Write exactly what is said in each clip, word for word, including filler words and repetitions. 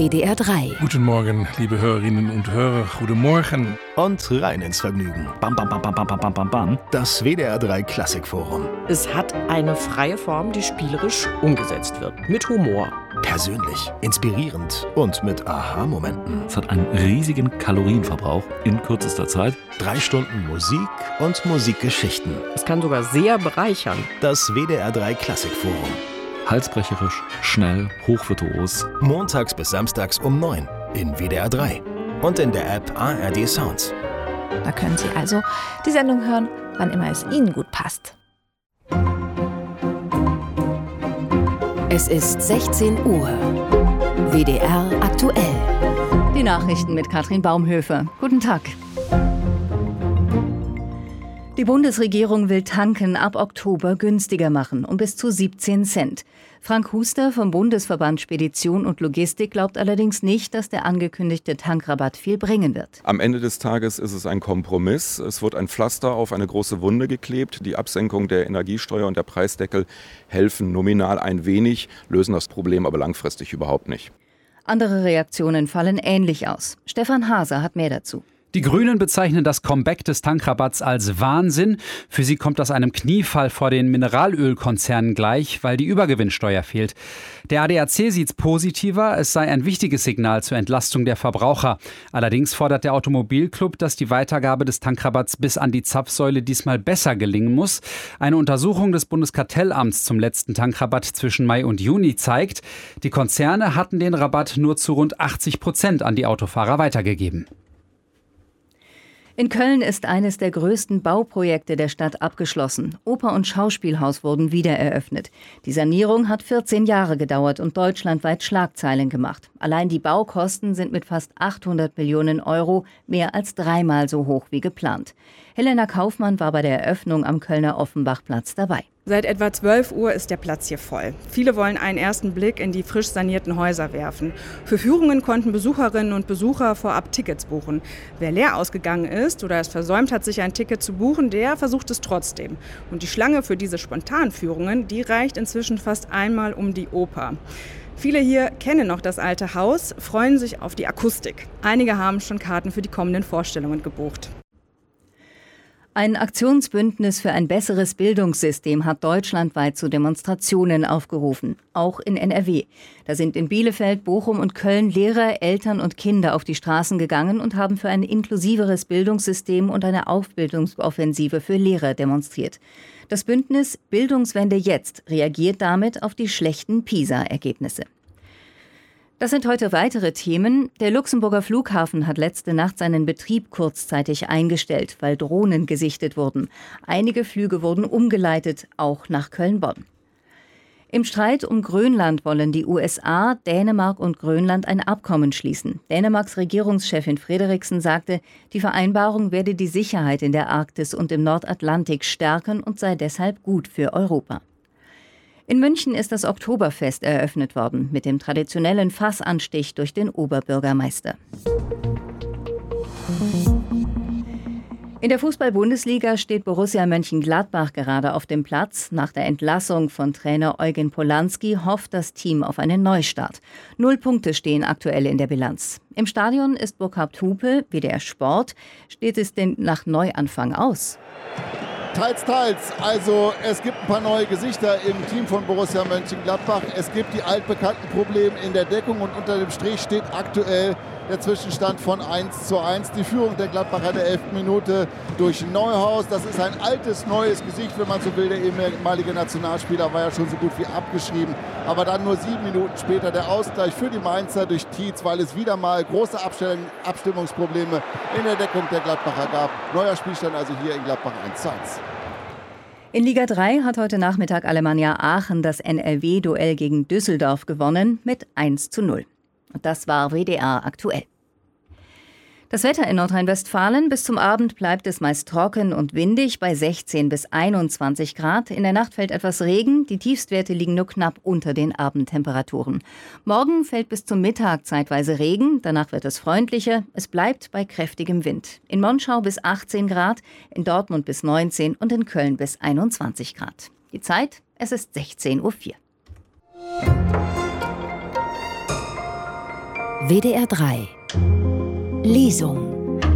W D R drei. Guten Morgen, liebe Hörerinnen und Hörer. Guten Morgen. Und rein ins Vergnügen. Bam, bam, bam, bam, bam, bam, bam, bam. Das W D R drei Klassikforum. Es hat eine freie Form, die spielerisch umgesetzt wird. Mit Humor. Persönlich, inspirierend und mit Aha-Momenten. Es hat einen riesigen Kalorienverbrauch in kürzester Zeit. Drei Stunden Musik und Musikgeschichten. Es kann sogar sehr bereichern. Das W D R drei Klassikforum. Halsbrecherisch, schnell, hochvirtuos. Montags bis samstags um neun in W D R drei und in der App A R D Sounds. Da können Sie also die Sendung hören, wann immer es Ihnen gut passt. Es ist sechzehn Uhr. W D R aktuell. Die Nachrichten mit Katrin Baumhöfer. Guten Tag. Die Bundesregierung will Tanken ab Oktober günstiger machen, um bis zu siebzehn Cent. Frank Huster vom Bundesverband Spedition und Logistik glaubt allerdings nicht, dass der angekündigte Tankrabatt viel bringen wird. Am Ende des Tages ist es ein Kompromiss. Es wird ein Pflaster auf eine große Wunde geklebt. Die Absenkung der Energiesteuer und der Preisdeckel helfen nominal ein wenig, lösen das Problem aber langfristig überhaupt nicht. Andere Reaktionen fallen ähnlich aus. Stefan Haser hat mehr dazu. Die Grünen bezeichnen das Comeback des Tankrabatts als Wahnsinn. Für sie kommt das einem Kniefall vor den Mineralölkonzernen gleich, weil die Übergewinnsteuer fehlt. Der A D A C sieht's positiver, es sei ein wichtiges Signal zur Entlastung der Verbraucher. Allerdings fordert der Automobilclub, dass die Weitergabe des Tankrabatts bis an die Zapfsäule diesmal besser gelingen muss. Eine Untersuchung des Bundeskartellamts zum letzten Tankrabatt zwischen Mai und Juni zeigt, die Konzerne hatten den Rabatt nur zu rund achtzig Prozent an die Autofahrer weitergegeben. In Köln ist eines der größten Bauprojekte der Stadt abgeschlossen. Oper- und Schauspielhaus wurden wiedereröffnet. Die Sanierung hat vierzehn Jahre gedauert und deutschlandweit Schlagzeilen gemacht. Allein die Baukosten sind mit fast achthundert Millionen Euro mehr als dreimal so hoch wie geplant. Helena Kaufmann war bei der Eröffnung am Kölner Offenbachplatz dabei. Seit etwa zwölf Uhr ist der Platz hier voll. Viele wollen einen ersten Blick in die frisch sanierten Häuser werfen. Für Führungen konnten Besucherinnen und Besucher vorab Tickets buchen. Wer leer ausgegangen ist oder es versäumt hat, sich ein Ticket zu buchen, der versucht es trotzdem. Und die Schlange für diese Spontanführungen, die reicht inzwischen fast einmal um die Oper. Viele hier kennen noch das alte Haus, freuen sich auf die Akustik. Einige haben schon Karten für die kommenden Vorstellungen gebucht. Ein Aktionsbündnis für ein besseres Bildungssystem hat deutschlandweit zu Demonstrationen aufgerufen, auch in N R W. Da sind in Bielefeld, Bochum und Köln Lehrer, Eltern und Kinder auf die Straßen gegangen und haben für ein inklusiveres Bildungssystem und eine Aufbildungsoffensive für Lehrer demonstriert. Das Bündnis Bildungswende jetzt reagiert damit auf die schlechten PISA-Ergebnisse. Das sind heute weitere Themen. Der Luxemburger Flughafen hat letzte Nacht seinen Betrieb kurzzeitig eingestellt, weil Drohnen gesichtet wurden. Einige Flüge wurden umgeleitet, auch nach Köln-Bonn. Im Streit um Grönland wollen die U S A, Dänemark und Grönland ein Abkommen schließen. Dänemarks Regierungschefin Frederiksen sagte, die Vereinbarung werde die Sicherheit in der Arktis und im Nordatlantik stärken und sei deshalb gut für Europa. In München ist das Oktoberfest eröffnet worden, mit dem traditionellen Fassanstich durch den Oberbürgermeister. In der Fußball-Bundesliga steht Borussia Mönchengladbach gerade auf dem Platz. Nach der Entlassung von Trainer Eugen Polanski hofft das Team auf einen Neustart. Null Punkte stehen aktuell in der Bilanz. Im Stadion ist Burkhard Hupe, W D R Sport. Steht es denn nach Neuanfang aus? Teils, teils. Also es gibt ein paar neue Gesichter im Team von Borussia Mönchengladbach. Es gibt die altbekannten Probleme in der Deckung und unter dem Strich steht aktuell der Zwischenstand von eins zu eins. Die Führung der Gladbacher der elften Minute durch Neuhaus. Das ist ein altes, neues Gesicht, wenn man so will. Der ehemalige Nationalspieler war ja schon so gut wie abgeschrieben. Aber dann nur sieben Minuten später der Ausgleich für die Mainzer durch Tietz, weil es wieder mal große Abstimmungsprobleme in der Deckung der Gladbacher gab. Neuer Spielstand also hier in Gladbach eins zu eins. In Liga drei hat heute Nachmittag Alemannia Aachen das N R W-Duell gegen Düsseldorf gewonnen mit eins zu null. Und das war W D R aktuell. Das Wetter in Nordrhein-Westfalen: Bis zum Abend bleibt es meist trocken und windig bei sechzehn bis einundzwanzig Grad. In der Nacht fällt etwas Regen. Die Tiefstwerte liegen nur knapp unter den Abendtemperaturen. Morgen fällt bis zum Mittag zeitweise Regen. Danach wird es freundlicher. Es bleibt bei kräftigem Wind. In Monschau bis achtzehn Grad, in Dortmund bis neunzehn und in Köln bis einundzwanzig Grad. Die Zeit: Es ist sechzehn Uhr vier. W D R drei Lesung.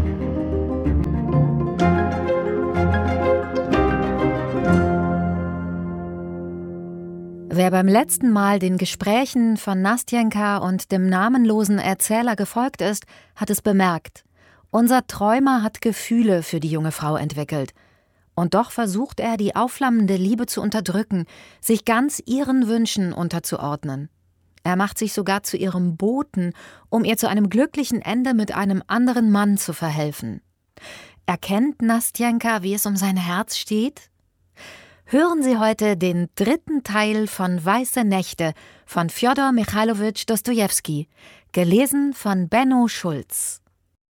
Wer beim letzten Mal den Gesprächen von Nastjenka und dem namenlosen Erzähler gefolgt ist, hat es bemerkt. Unser Träumer hat Gefühle für die junge Frau entwickelt. Und doch versucht er, die aufflammende Liebe zu unterdrücken, sich ganz ihren Wünschen unterzuordnen. Er macht sich sogar zu ihrem Boten, um ihr zu einem glücklichen Ende mit einem anderen Mann zu verhelfen. Erkennt Nastjenka, wie es um sein Herz steht? Hören Sie heute den dritten Teil von Weiße Nächte von Fjodor Michailowitsch Dostojewski, gelesen von Benno Schulz.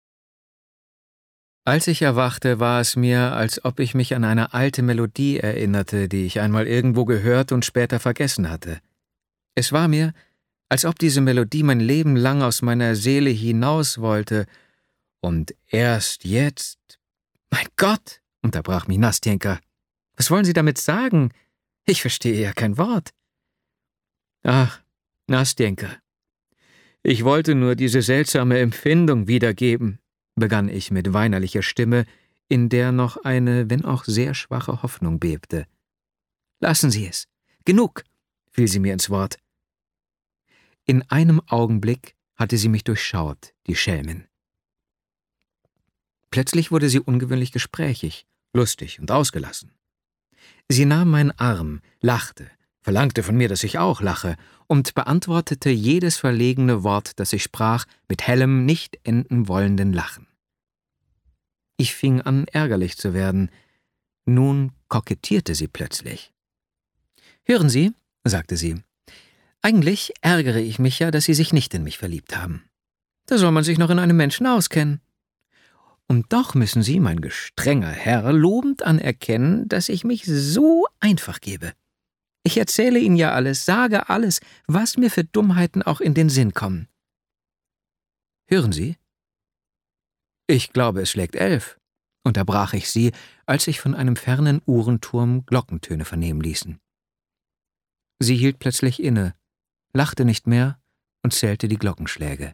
Als ich erwachte, war es mir, als ob ich mich an eine alte Melodie erinnerte, die ich einmal irgendwo gehört und später vergessen hatte. Es war mir, als ob diese Melodie mein Leben lang aus meiner Seele hinaus wollte, und erst jetzt... »Mein Gott«, unterbrach mich Nastjenka, »was wollen Sie damit sagen? Ich verstehe ja kein Wort.« »Ach, Nastjenka, ich wollte nur diese seltsame Empfindung wiedergeben«, begann ich mit weinerlicher Stimme, in der noch eine, wenn auch sehr schwache Hoffnung bebte. »Lassen Sie es. Genug«, fiel sie mir ins Wort. In einem Augenblick hatte sie mich durchschaut, die Schelmin. Plötzlich wurde sie ungewöhnlich gesprächig, lustig und ausgelassen. Sie nahm meinen Arm, lachte, verlangte von mir, dass ich auch lache, und beantwortete jedes verlegene Wort, das ich sprach, mit hellem, nicht enden wollenden Lachen. Ich fing an, ärgerlich zu werden. Nun kokettierte sie plötzlich. »Hören Sie«, sagte sie, »eigentlich ärgere ich mich ja, dass Sie sich nicht in mich verliebt haben. Da soll man sich noch in einem Menschen auskennen. Und doch müssen Sie, mein gestrenger Herr, lobend anerkennen, dass ich mich so einfach gebe. Ich erzähle Ihnen ja alles, sage alles, was mir für Dummheiten auch in den Sinn kommen. Hören Sie? Ich glaube, es schlägt elf«, unterbrach ich sie, als sich von einem fernen Uhrenturm Glockentöne vernehmen ließen. Sie hielt plötzlich inne, lachte nicht mehr und zählte die Glockenschläge.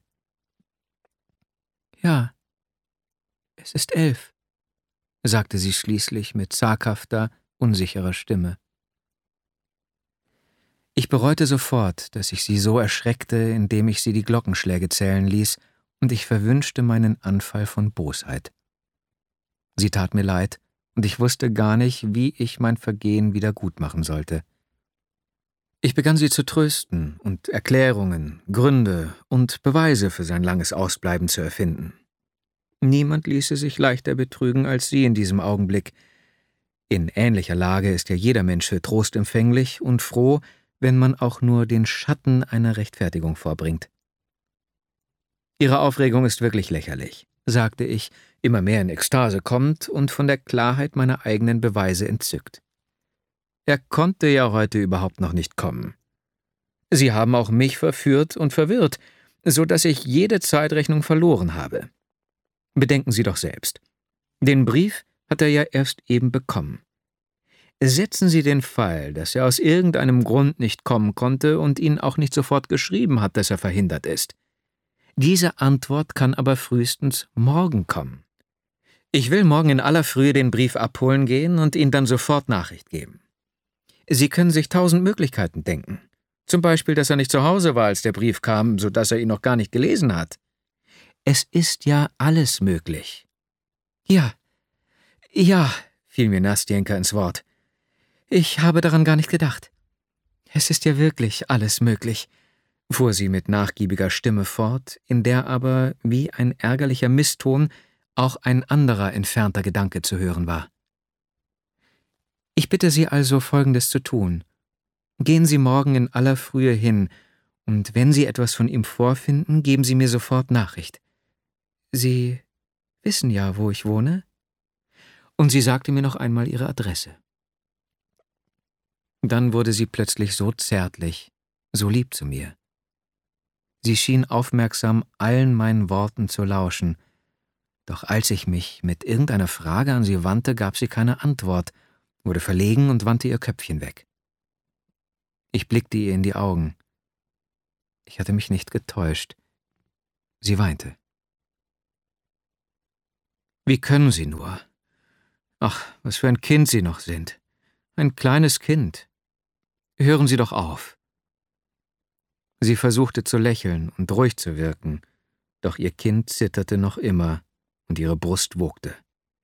»Ja, es ist elf«, sagte sie schließlich mit zaghafter, unsicherer Stimme. Ich bereute sofort, dass ich sie so erschreckte, indem ich sie die Glockenschläge zählen ließ, und ich verwünschte meinen Anfall von Bosheit. Sie tat mir leid, und ich wusste gar nicht, wie ich mein Vergehen wieder gutmachen sollte. Ich begann sie zu trösten und Erklärungen, Gründe und Beweise für sein langes Ausbleiben zu erfinden. Niemand ließe sich leichter betrügen als sie in diesem Augenblick. In ähnlicher Lage ist ja jeder Mensch für Trost empfänglich und froh, wenn man auch nur den Schatten einer Rechtfertigung vorbringt. »Ihre Aufregung ist wirklich lächerlich«, sagte ich, immer mehr in Ekstase kommend und von der Klarheit meiner eigenen Beweise entzückt. Er konnte ja heute überhaupt noch nicht kommen. Sie haben auch mich verführt und verwirrt, so dass ich jede Zeitrechnung verloren habe. Bedenken Sie doch selbst. Den Brief hat er ja erst eben bekommen. Setzen Sie den Fall, dass er aus irgendeinem Grund nicht kommen konnte und Ihnen auch nicht sofort geschrieben hat, dass er verhindert ist. Diese Antwort kann aber frühestens morgen kommen. Ich will morgen in aller Frühe den Brief abholen gehen und Ihnen dann sofort Nachricht geben. Sie können sich tausend Möglichkeiten denken. Zum Beispiel, dass er nicht zu Hause war, als der Brief kam, so dass er ihn noch gar nicht gelesen hat. Es ist ja alles möglich. Ja, ja, fiel mir Nastjenka ins Wort. Ich habe daran gar nicht gedacht. Es ist ja wirklich alles möglich, fuhr sie mit nachgiebiger Stimme fort, in der aber, wie ein ärgerlicher Misston, auch ein anderer entfernter Gedanke zu hören war. Ich bitte Sie also, Folgendes zu tun. Gehen Sie morgen in aller Frühe hin, und wenn Sie etwas von ihm vorfinden, geben Sie mir sofort Nachricht. Sie wissen ja, wo ich wohne? Und sie sagte mir noch einmal ihre Adresse. Dann wurde sie plötzlich so zärtlich, so lieb zu mir. Sie schien aufmerksam allen meinen Worten zu lauschen, doch als ich mich mit irgendeiner Frage an sie wandte, gab sie keine Antwort, wurde verlegen und wandte ihr Köpfchen weg. Ich blickte ihr in die Augen. Ich hatte mich nicht getäuscht. Sie weinte. Wie können Sie nur? Ach, was für ein Kind Sie noch sind. Ein kleines Kind. Hören Sie doch auf. Sie versuchte zu lächeln und ruhig zu wirken, doch ihr Kind zitterte noch immer und ihre Brust wogte.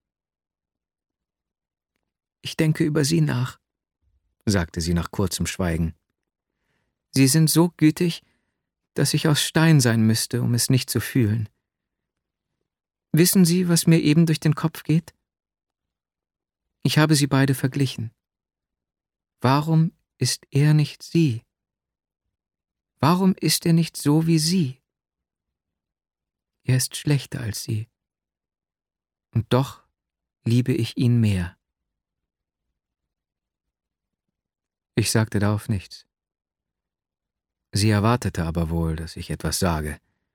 »Ich denke über Sie nach«, sagte sie nach kurzem Schweigen. »Sie sind so gütig, dass ich aus Stein sein müsste, um es nicht zu fühlen. Wissen Sie, was mir eben durch den Kopf geht? Ich habe sie beide verglichen. Warum ist er nicht Sie? Warum ist er nicht so wie Sie? Er ist schlechter als Sie. Und doch liebe ich ihn mehr.« Ich sagte darauf nichts. Sie erwartete aber wohl, dass ich etwas sage.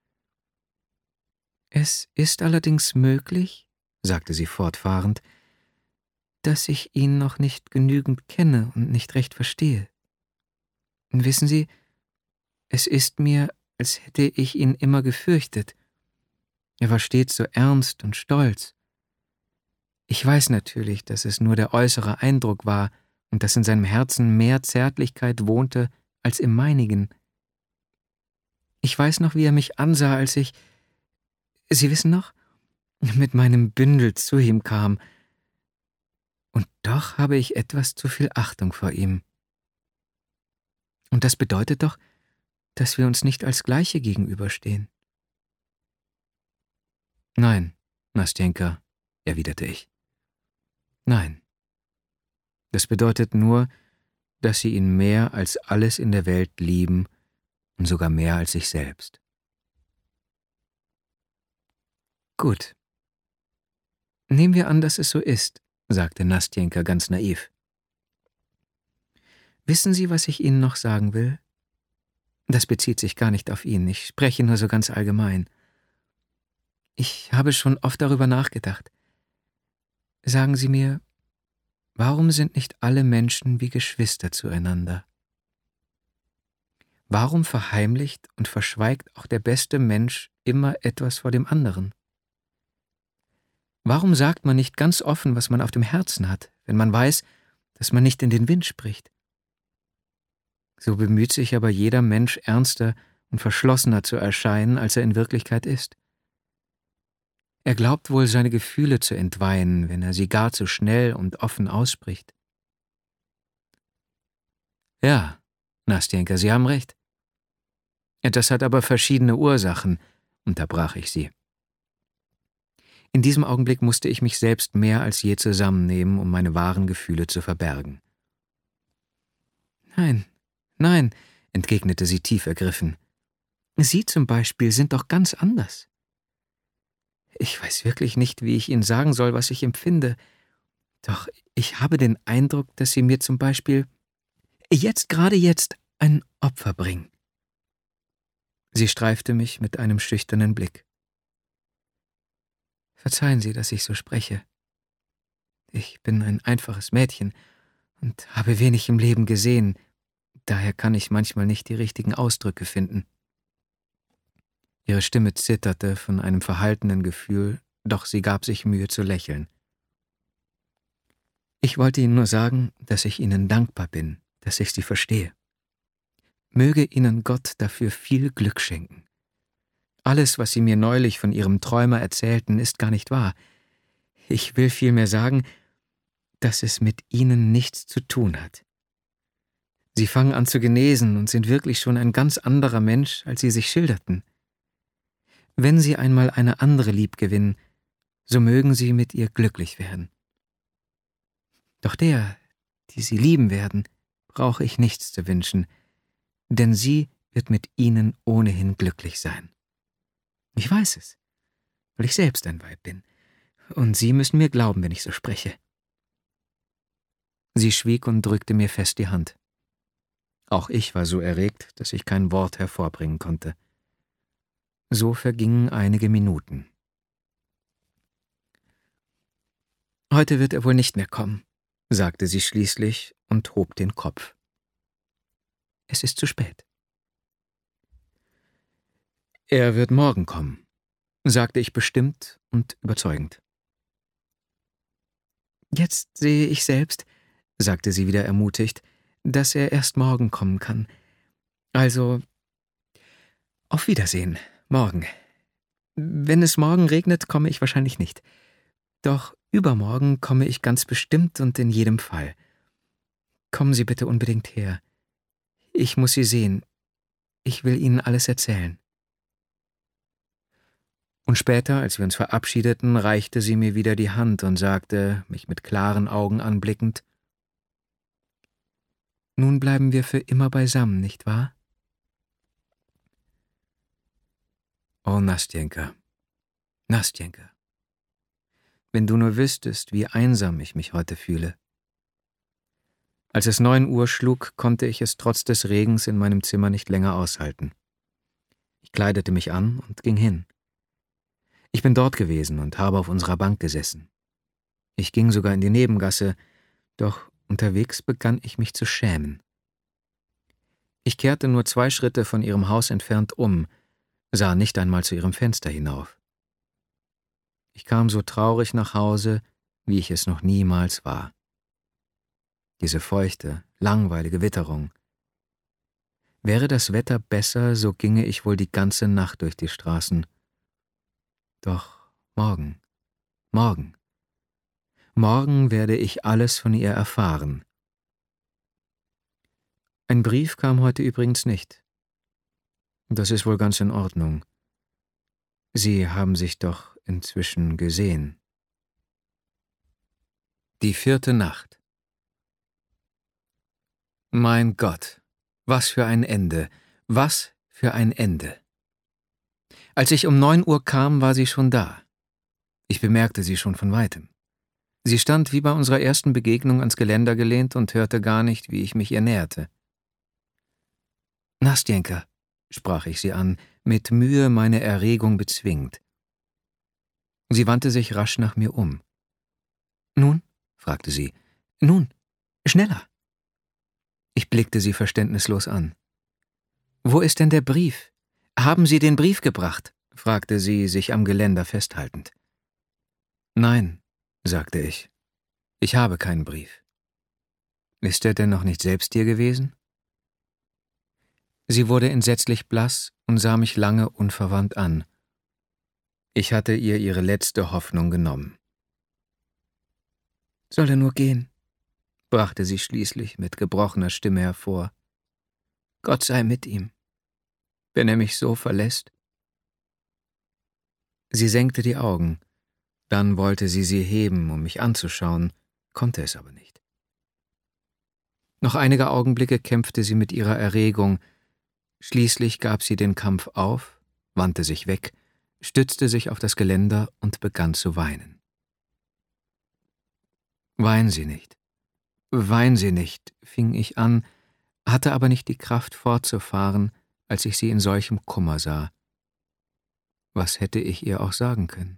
»Es ist allerdings möglich«, sagte sie fortfahrend, »dass ich ihn noch nicht genügend kenne und nicht recht verstehe. Und wissen Sie, es ist mir, als hätte ich ihn immer gefürchtet. Er war stets so ernst und stolz. Ich weiß natürlich, dass es nur der äußere Eindruck war und dass in seinem Herzen mehr Zärtlichkeit wohnte als im meinigen. Ich weiß noch, wie er mich ansah, als ich, Sie wissen noch, mit meinem Bündel zu ihm kam. Und doch habe ich etwas zu viel Achtung vor ihm. Und das bedeutet doch, dass wir uns nicht als Gleiche gegenüberstehen.« »Nein, Nastjenka«, erwiderte ich. »Nein. Das bedeutet nur, dass Sie ihn mehr als alles in der Welt lieben und sogar mehr als sich selbst.« »Gut. Nehmen wir an, dass es so ist«, sagte Nastjenka ganz naiv. »Wissen Sie, was ich Ihnen noch sagen will? Das bezieht sich gar nicht auf ihn, ich spreche nur so ganz allgemein. Ich habe schon oft darüber nachgedacht. Sagen Sie mir, warum sind nicht alle Menschen wie Geschwister zueinander? Warum verheimlicht und verschweigt auch der beste Mensch immer etwas vor dem anderen? Warum sagt man nicht ganz offen, was man auf dem Herzen hat, wenn man weiß, dass man nicht in den Wind spricht? So bemüht sich aber jeder Mensch ernster und verschlossener zu erscheinen, als er in Wirklichkeit ist. Er glaubt wohl, seine Gefühle zu entweihen, wenn er sie gar zu schnell und offen ausspricht. »Ja, Nastjenka, Sie haben recht. Das hat aber verschiedene Ursachen«, unterbrach ich sie. In diesem Augenblick musste ich mich selbst mehr als je zusammennehmen, um meine wahren Gefühle zu verbergen. »Nein, nein«, entgegnete sie tief ergriffen. »Sie zum Beispiel sind doch ganz anders. Ich weiß wirklich nicht, wie ich Ihnen sagen soll, was ich empfinde. Doch ich habe den Eindruck, dass Sie mir zum Beispiel jetzt, gerade jetzt, ein Opfer bringen.« Sie streifte mich mit einem schüchternen Blick. »Verzeihen Sie, dass ich so spreche. Ich bin ein einfaches Mädchen und habe wenig im Leben gesehen, daher kann ich manchmal nicht die richtigen Ausdrücke finden.« Ihre Stimme zitterte von einem verhaltenen Gefühl, doch sie gab sich Mühe zu lächeln. »Ich wollte Ihnen nur sagen, dass ich Ihnen dankbar bin, dass ich Sie verstehe. Möge Ihnen Gott dafür viel Glück schenken. Alles, was Sie mir neulich von Ihrem Träumer erzählten, ist gar nicht wahr. Ich will vielmehr sagen, dass es mit Ihnen nichts zu tun hat. Sie fangen an zu genesen und sind wirklich schon ein ganz anderer Mensch, als Sie sich schilderten. Wenn Sie einmal eine andere liebgewinnen, so mögen Sie mit ihr glücklich werden. Doch der, die Sie lieben werden, brauche ich nichts zu wünschen, denn sie wird mit Ihnen ohnehin glücklich sein. Ich weiß es, weil ich selbst ein Weib bin, und Sie müssen mir glauben, wenn ich so spreche.« Sie schwieg und drückte mir fest die Hand. Auch ich war so erregt, dass ich kein Wort hervorbringen konnte. So vergingen einige Minuten. »Heute wird er wohl nicht mehr kommen«, sagte sie schließlich und hob den Kopf. »Es ist zu spät.« Er wird morgen kommen, sagte ich bestimmt und überzeugend. Jetzt sehe ich selbst, sagte sie wieder ermutigt, dass er erst morgen kommen kann. Also, auf Wiedersehen, morgen. Wenn es morgen regnet, komme ich wahrscheinlich nicht. Doch übermorgen komme ich ganz bestimmt und in jedem Fall. Kommen Sie bitte unbedingt her. Ich muss Sie sehen. Ich will Ihnen alles erzählen. Und später, als wir uns verabschiedeten, reichte sie mir wieder die Hand und sagte, mich mit klaren Augen anblickend: »Nun bleiben wir für immer beisammen, nicht wahr?« »Oh, Nastjenka, Nastjenka, wenn du nur wüsstest, wie einsam ich mich heute fühle.« Als es neun Uhr schlug, konnte ich es trotz des Regens in meinem Zimmer nicht länger aushalten. Ich kleidete mich an und ging hin. Ich bin dort gewesen und habe auf unserer Bank gesessen. Ich ging sogar in die Nebengasse, doch unterwegs begann ich mich zu schämen. Ich kehrte nur zwei Schritte von ihrem Haus entfernt um, sah nicht einmal zu ihrem Fenster hinauf. Ich kam so traurig nach Hause, wie ich es noch niemals war. Diese feuchte, langweilige Witterung. Wäre das Wetter besser, so ginge ich wohl die ganze Nacht durch die Straßen. Doch morgen, morgen, morgen werde ich alles von ihr erfahren. Ein Brief kam heute übrigens nicht. Das ist wohl ganz in Ordnung. Sie haben sich doch inzwischen gesehen. Die vierte Nacht. Mein Gott, was für ein Ende, was für ein Ende. Als ich um neun Uhr kam, war sie schon da. Ich bemerkte sie schon von weitem. Sie stand wie bei unserer ersten Begegnung ans Geländer gelehnt und hörte gar nicht, wie ich mich ihr näherte. »Nastjenka«, sprach ich sie an, mit Mühe meine Erregung bezwingend. Sie wandte sich rasch nach mir um. »Nun?« fragte sie. »Nun, schneller!« Ich blickte sie verständnislos an. »Wo ist denn der Brief? Haben Sie den Brief gebracht?« fragte sie, sich am Geländer festhaltend. »Nein«, sagte ich, »ich habe keinen Brief.« »Ist er denn noch nicht selbst hier gewesen?« Sie wurde entsetzlich blass und sah mich lange unverwandt an. Ich hatte ihr ihre letzte Hoffnung genommen. »Soll er nur gehen?« brachte sie schließlich mit gebrochener Stimme hervor. »Gott sei mit ihm, wenn er mich so verlässt.« Sie senkte die Augen, dann wollte sie sie heben, um mich anzuschauen, konnte es aber nicht. Noch einige Augenblicke kämpfte sie mit ihrer Erregung, schließlich gab sie den Kampf auf, wandte sich weg, stützte sich auf das Geländer und begann zu weinen. »Weinen Sie nicht, weinen Sie nicht«, fing ich an, hatte aber nicht die Kraft fortzufahren, als ich sie in solchem Kummer sah. Was hätte ich ihr auch sagen können?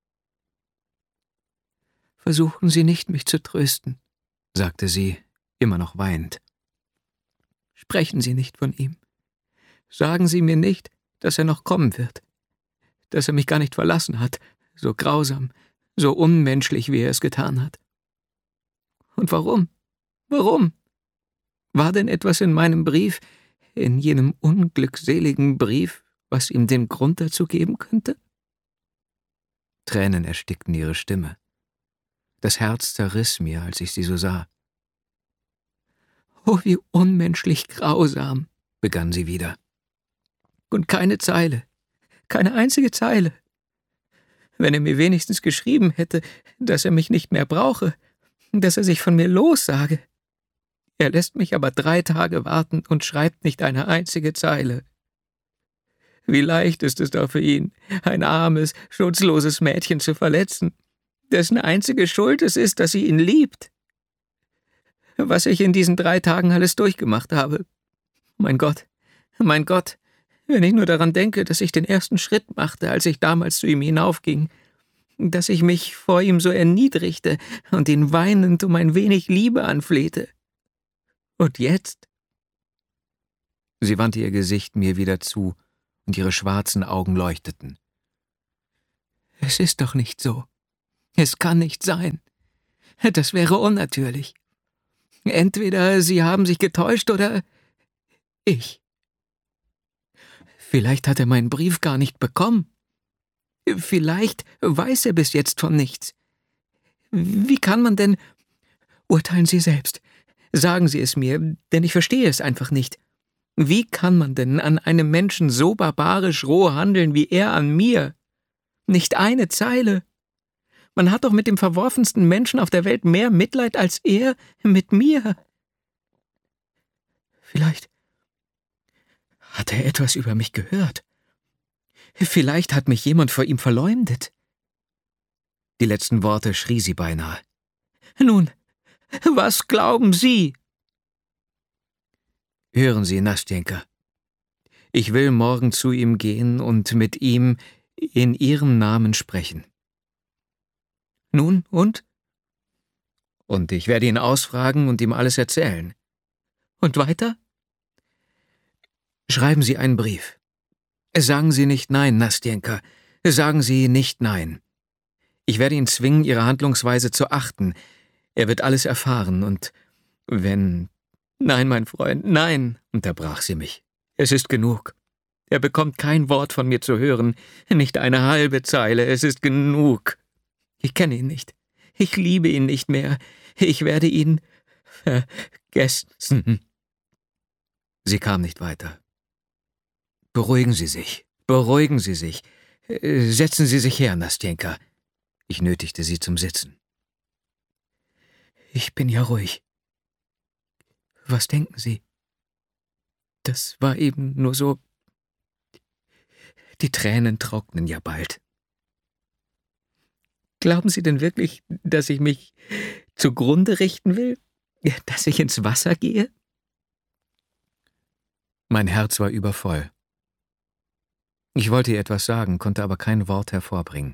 »Versuchen Sie nicht, mich zu trösten«, sagte sie, immer noch weinend. »Sprechen Sie nicht von ihm. Sagen Sie mir nicht, dass er noch kommen wird, dass er mich gar nicht verlassen hat, so grausam, so unmenschlich, wie er es getan hat. Und warum? Warum? War denn etwas in meinem Brief, in jenem unglückseligen Brief, was ihm den Grund dazu geben könnte?« Tränen erstickten ihre Stimme. Das Herz zerriss mir, als ich sie so sah. »Oh, wie unmenschlich grausam«, begann sie wieder. »Und keine Zeile, keine einzige Zeile. Wenn er mir wenigstens geschrieben hätte, dass er mich nicht mehr brauche, dass er sich von mir lossage. Er lässt mich aber drei Tage warten und schreibt nicht eine einzige Zeile. Wie leicht ist es doch für ihn, ein armes, schutzloses Mädchen zu verletzen, dessen einzige Schuld es ist, dass sie ihn liebt. Was ich in diesen drei Tagen alles durchgemacht habe. Mein Gott, mein Gott, wenn ich nur daran denke, dass ich den ersten Schritt machte, als ich damals zu ihm hinaufging, dass ich mich vor ihm so erniedrigte und ihn weinend um ein wenig Liebe anflehte. Und jetzt?« Sie wandte ihr Gesicht mir wieder zu und ihre schwarzen Augen leuchteten. »Es ist doch nicht so. Es kann nicht sein. Das wäre unnatürlich. Entweder Sie haben sich getäuscht oder ich. Vielleicht hat er meinen Brief gar nicht bekommen. Vielleicht weiß er bis jetzt von nichts. Wie kann man denn... Urteilen Sie selbst. Sagen Sie es mir, denn ich verstehe es einfach nicht. Wie kann man denn an einem Menschen so barbarisch roh handeln wie er an mir? Nicht eine Zeile. Man hat doch mit dem verworfensten Menschen auf der Welt mehr Mitleid als er mit mir. Vielleicht hat er etwas über mich gehört. Vielleicht hat mich jemand vor ihm verleumdet. Die letzten Worte schrie sie beinahe. Nun, was glauben Sie? Hören Sie, Nastjenka. Ich will morgen zu ihm gehen und mit ihm in Ihrem Namen sprechen. Nun, und? Und ich werde ihn ausfragen und ihm alles erzählen. Und weiter? Schreiben Sie einen Brief. Sagen Sie nicht nein, Nastjenka. Sagen Sie nicht nein. Ich werde ihn zwingen, Ihre Handlungsweise zu achten. Er wird alles erfahren und wenn... Nein, mein Freund, nein, unterbrach sie mich. Es ist genug. Er bekommt kein Wort von mir zu hören, nicht eine halbe Zeile, es ist genug. Ich kenne ihn nicht. Ich liebe ihn nicht mehr. Ich werde ihn vergessen. Sie kam nicht weiter. Beruhigen Sie sich, beruhigen Sie sich. Setzen Sie sich her, Nastjenka. Ich nötigte sie zum Sitzen. Ich bin ja ruhig. Was denken Sie? Das war eben nur so... Die Tränen trocknen ja bald. Glauben Sie denn wirklich, dass ich mich zugrunde richten will? Dass ich ins Wasser gehe? Mein Herz war übervoll. Ich wollte ihr etwas sagen, konnte aber kein Wort hervorbringen.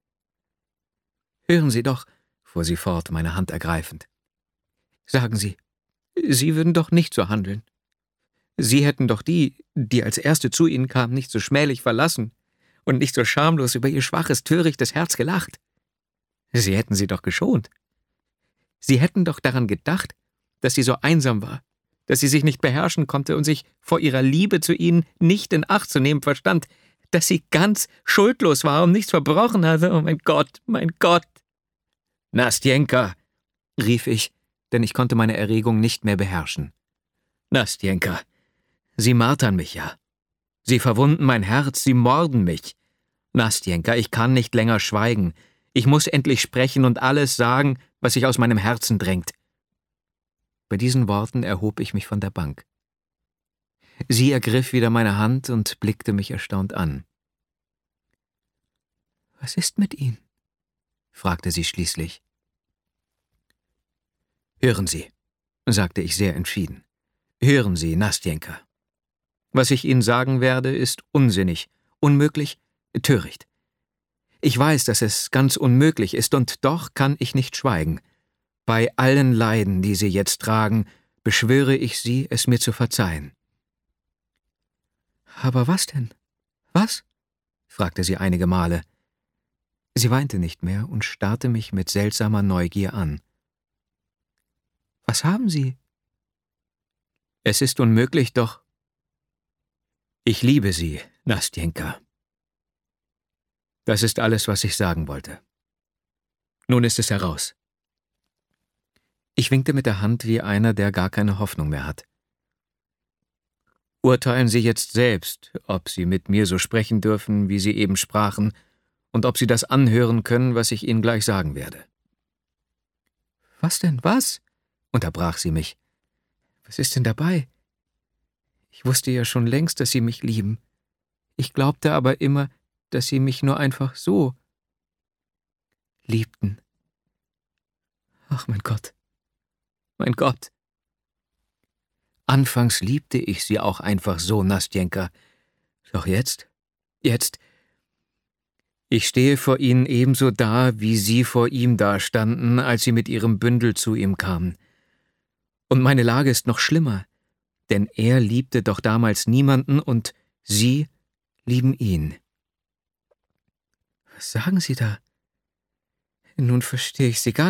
Hören Sie doch, fuhr sie fort, meine Hand ergreifend. Sagen Sie, Sie würden doch nicht so handeln. Sie hätten doch die, die als Erste zu Ihnen kam, nicht so schmählich verlassen und nicht so schamlos über ihr schwaches, törichtes Herz gelacht. Sie hätten sie doch geschont. Sie hätten doch daran gedacht, dass sie so einsam war, dass sie sich nicht beherrschen konnte und sich vor ihrer Liebe zu Ihnen nicht in Acht zu nehmen verstand, dass sie ganz schuldlos war und nichts verbrochen hatte. Oh mein Gott, mein Gott! Nastjenka, rief ich, denn ich konnte meine Erregung nicht mehr beherrschen. Nastjenka, Sie martern mich ja. Sie verwunden mein Herz, Sie morden mich. Nastjenka, ich kann nicht länger schweigen. Ich muss endlich sprechen und alles sagen, was sich aus meinem Herzen drängt. Bei diesen Worten erhob ich mich von der Bank. Sie ergriff wieder meine Hand und blickte mich erstaunt an. »Was ist mit Ihnen?« fragte sie schließlich. »Hören Sie«, sagte ich sehr entschieden. »Hören Sie, Nastjenka. Was ich Ihnen sagen werde, ist unsinnig, unmöglich, töricht. Ich weiß, dass es ganz unmöglich ist, und doch kann ich nicht schweigen. Bei allen Leiden, die Sie jetzt tragen, beschwöre ich Sie, es mir zu verzeihen.« »Aber was denn? Was?« fragte sie einige Male. Sie weinte nicht mehr und starrte mich mit seltsamer Neugier an. »Was haben Sie?« »Es ist unmöglich, doch... Ich liebe Sie, Nastjenka.« Das ist alles, was ich sagen wollte. Nun ist es heraus. Ich winkte mit der Hand wie einer, der gar keine Hoffnung mehr hat. Urteilen Sie jetzt selbst, ob Sie mit mir so sprechen dürfen, wie Sie eben sprachen, und ob Sie das anhören können, was ich Ihnen gleich sagen werde. »Was denn, was?« unterbrach sie mich. »Was ist denn dabei? Ich wusste ja schon längst, dass Sie mich lieben. Ich glaubte aber immer, dass Sie mich nur einfach so liebten. Ach, mein Gott, mein Gott. Anfangs liebte ich Sie auch einfach so, Nastjenka. Doch jetzt, jetzt... Ich stehe vor Ihnen ebenso da, wie Sie vor ihm dastanden, als Sie mit Ihrem Bündel zu ihm kamen. Und meine Lage ist noch schlimmer, denn er liebte doch damals niemanden und Sie lieben ihn. Was sagen Sie da? Nun verstehe ich Sie gar